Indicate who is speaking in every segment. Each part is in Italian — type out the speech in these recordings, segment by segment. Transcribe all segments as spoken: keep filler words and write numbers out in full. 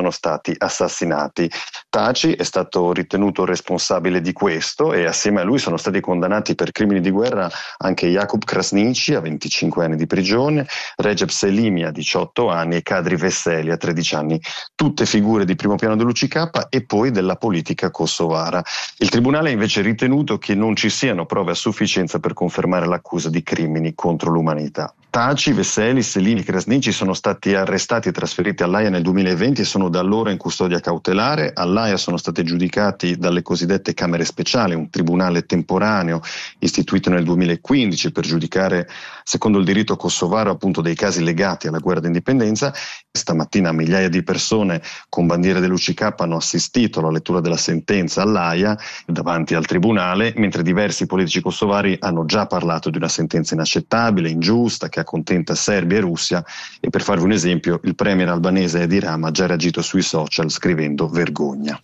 Speaker 1: sono stati assassinati. Taci è stato ritenuto responsabile di questo e assieme a lui sono stati condannati per crimini di guerra anche Jakub Krasniqi a venticinque anni di prigione, Recep Selimi a diciotto anni e Kadri Veseli a tredici anni, tutte figure di primo piano dell'U C K e poi della politica kosovara. Il tribunale ha invece ritenuto che non ci siano prove a sufficienza per confermare l'accusa di crimini contro l'umanità. Taci, Veseli, Selimi e Krasniqi sono stati arrestati e trasferiti all'Aia nel duemilaventi e sono da allora in custodia cautelare. All'Aia sono stati giudicati dalle cosiddette camere speciali, un tribunale temporaneo istituito nel duemilaquindici per giudicare secondo il diritto kosovaro appunto dei casi legati alla guerra d'indipendenza. Stamattina migliaia di persone con bandiere dell'U C K hanno assistito alla lettura della sentenza all'Aia davanti al tribunale, mentre diversi politici kosovari hanno già parlato di una sentenza inaccettabile, ingiusta, che accontenta Serbia e Russia, e per farvi un esempio il premier albanese Edi Rama ha già reagito sui social scrivendo vergogna.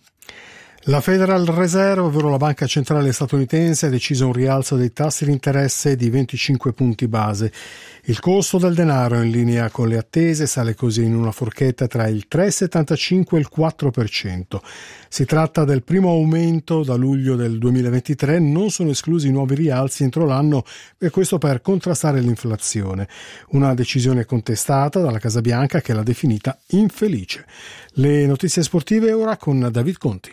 Speaker 2: La Federal Reserve, ovvero la banca centrale statunitense, ha deciso un rialzo dei tassi di interesse di venticinque punti base. Il costo del denaro, in linea con le attese, sale così in una forchetta tra il tre virgola settantacinque e il quattro per cento. Si tratta del primo aumento da luglio del duemilaventitré, non sono esclusi nuovi rialzi entro l'anno, e questo per contrastare l'inflazione. Una decisione contestata dalla Casa Bianca, che l'ha definita infelice. Le notizie sportive ora con David Conti.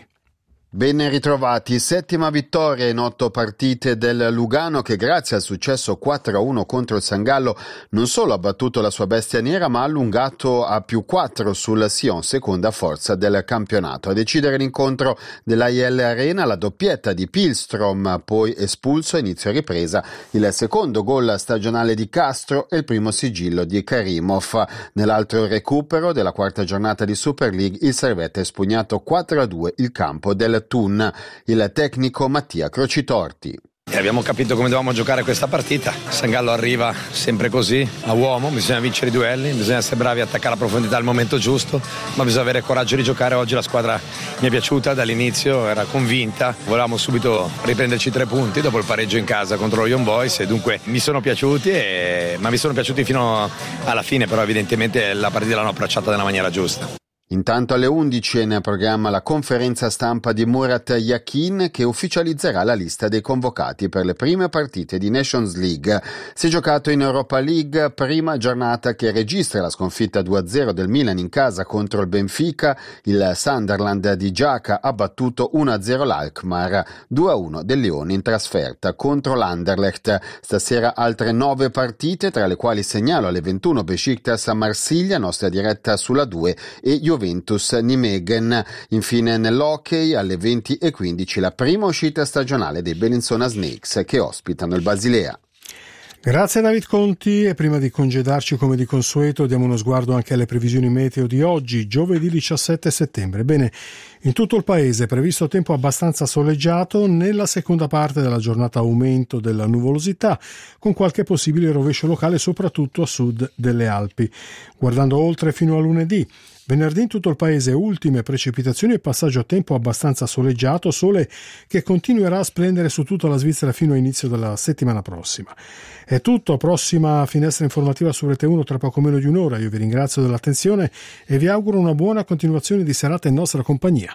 Speaker 3: Ben ritrovati, settima vittoria in otto partite del Lugano che grazie al successo quattro a uno contro il Sangallo non solo ha battuto la sua bestia nera ma ha allungato a più quattro sul Sion, seconda forza del campionato. A decidere l'incontro dell'A I L Arena la doppietta di Pilstrom, poi espulso a inizio ripresa, il secondo gol stagionale di Castro e il primo sigillo di Karimov. Nell'altro recupero della quarta giornata di Super League il Servette ha espugnato quattro a due il campo del Thun, il tecnico Mattia Crocitorti.
Speaker 4: E abbiamo capito come dovevamo giocare questa partita. Sangallo arriva sempre così, a uomo, bisogna vincere i duelli, bisogna essere bravi a attaccare la profondità al momento giusto, ma bisogna avere coraggio di giocare. Oggi la squadra mi è piaciuta dall'inizio, era convinta, volevamo subito riprenderci tre punti dopo il pareggio in casa contro lo Young Boys e dunque mi sono piaciuti, e... ma mi sono piaciuti fino alla fine, però evidentemente la partita l'hanno approcciata nella maniera giusta.
Speaker 3: Intanto alle undici è in programma la conferenza stampa di Murat Yakin che ufficializzerà la lista dei convocati per le prime partite di Nations League. Si è giocato in Europa League, prima giornata che registra la sconfitta due a zero del Milan in casa contro il Benfica. Il Sunderland di Giaca ha battuto uno a zero l'Alkmaar, due a uno del Lione in trasferta contro l'Anderlecht. Stasera altre nove partite, tra le quali segnalo alle ventuno Besiktas a Marsiglia, nostra diretta sulla due, e Juventus Juventus Nijmegen. Infine nell'hockey alle venti e quindici la prima uscita stagionale dei Bellinzona Snakes che ospitano il Basilea.
Speaker 2: Grazie a David Conti, e prima di congedarci come di consueto diamo uno sguardo anche alle previsioni meteo di oggi, giovedì diciassette settembre. Bene, in tutto il paese è previsto tempo abbastanza soleggiato, nella seconda parte della giornata aumento della nuvolosità, con qualche possibile rovescio locale soprattutto a sud delle Alpi. Guardando oltre fino a lunedì, venerdì in tutto il paese ultime precipitazioni e passaggio a tempo abbastanza soleggiato, sole che continuerà a splendere su tutta la Svizzera fino a inizio della settimana prossima. È tutto, prossima finestra informativa su Rete uno tra poco meno di un'ora. Io vi ringrazio dell'attenzione e vi auguro una buona continuazione di serata in nostra compagnia.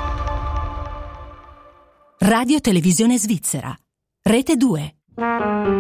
Speaker 5: Radio Televisione Svizzera, Rete due.